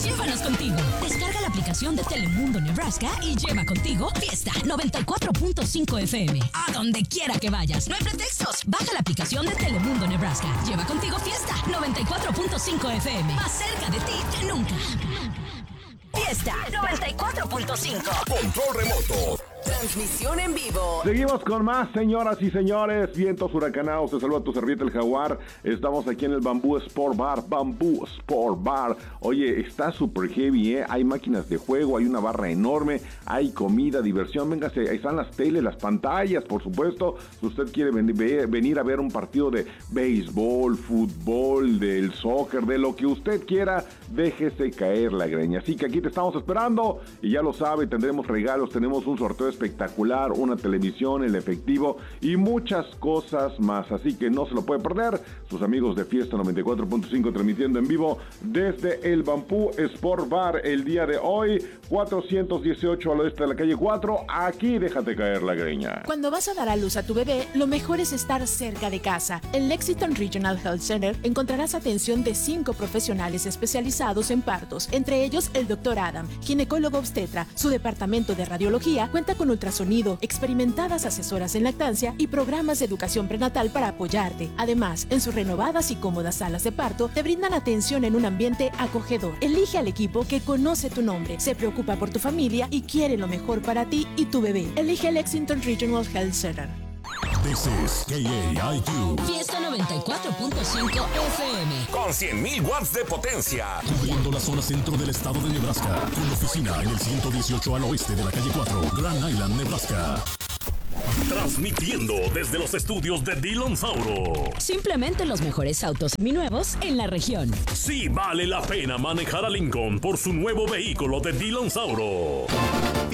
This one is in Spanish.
Llévanos contigo. Descarga la aplicación de Telemundo Nebraska y lleva contigo Fiesta 94.5 FM. A donde quiera que vayas. No hay pretextos. Baja la aplicación de Telemundo Nebraska. Lleva contigo Fiesta 94.5 FM. Más cerca de ti que nunca. Fiesta 94.5. Control remoto. Transmisión en vivo. Seguimos con más, señoras y señores. Vientos huracanados, te saluda tu servieta el Jaguar. Estamos aquí en el Bamboo Sport Bar. Bamboo Sport Bar. Oye, está súper heavy, ¿eh? Hay máquinas de juego, hay una barra enorme, hay comida, diversión. Véngase, ahí están las teles, las pantallas, por supuesto. Si usted quiere venir a ver un partido de béisbol, fútbol, del soccer, de lo que usted quiera, déjese caer la greña. Así que aquí te estamos esperando y ya lo sabe, tendremos regalos, tenemos un sorteo espectacular, una televisión, el efectivo y muchas cosas más, así que no se lo puede perder. Sus amigos de Fiesta 94.5 transmitiendo en vivo desde el Bamboo Sport Bar el día de hoy, 418 al oeste de la calle 4. Aquí déjate caer la greña. Cuando vas a dar a luz a tu bebé, lo mejor es estar cerca de casa. En Lexington Regional Health Center encontrarás atención de 5 profesionales especializados en partos, entre ellos el Dr. Adam, ginecólogo obstetra. Su departamento de radiología cuenta con ultrasonido, experimentadas asesoras en lactancia y programas de educación prenatal para apoyarte. Además, en sus renovadas y cómodas salas de parto, te brindan atención en un ambiente acogedor. Elige al equipo que conoce tu nombre, se preocupa por tu familia y quiere lo mejor para ti y tu bebé. Elige Lexington Regional Health Center. This is KAIQ. Fiesta 94.5 FM. Con 100.000 watts de potencia. Cubriendo la zona centro del estado de Nebraska. Con oficina en el 118 al oeste de la calle 4, Grand Island, Nebraska. Transmitiendo desde los estudios de Dillon Sauro. Simplemente los mejores autos seminuevos en la región. Sí vale la pena manejar a Lincoln por su nuevo vehículo de Dillon Sauro.